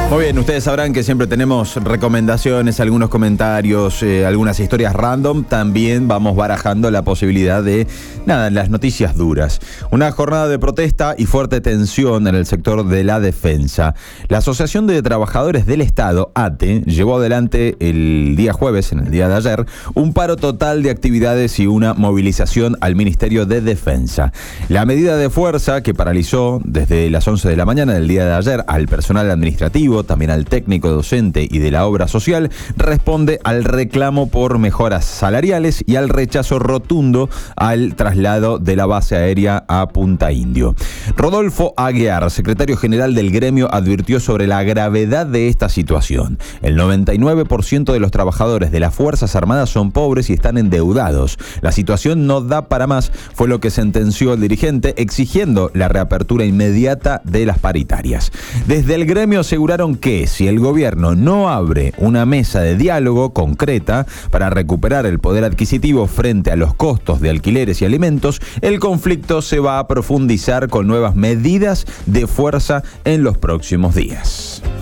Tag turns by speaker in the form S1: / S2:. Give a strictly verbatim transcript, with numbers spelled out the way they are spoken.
S1: Muy bien, ustedes sabrán que siempre tenemos recomendaciones, algunos comentarios, eh, algunas historias random. También vamos barajando la posibilidad de, nada, las noticias duras. Una jornada de protesta y fuerte tensión en el sector de la defensa. La Asociación de Trabajadores del Estado, A T E, llevó adelante el día jueves, en el día de ayer, un paro total de actividades y una movilización al Ministerio de Defensa. La medida de fuerza que paralizó desde las once de la mañana del día de ayer al personal administrativo, también al técnico docente y de la obra social, responde al reclamo por mejoras salariales y al rechazo rotundo al traslado de la base aérea a Punta Indio. Rodolfo Aguiar, secretario general del gremio, advirtió sobre la gravedad de esta situación. El noventa y nueve por ciento de los trabajadores de las Fuerzas Armadas son pobres y están endeudados. La situación no da para más, fue lo que sentenció el dirigente, exigiendo la reapertura inmediata de las paritarias. Desde el gremio aseguraron que si el gobierno no abre una mesa de diálogo concreta para recuperar el poder adquisitivo frente a los costos de alquileres y alimentos, el conflicto se va a profundizar con nuevas medidas de fuerza en los próximos días.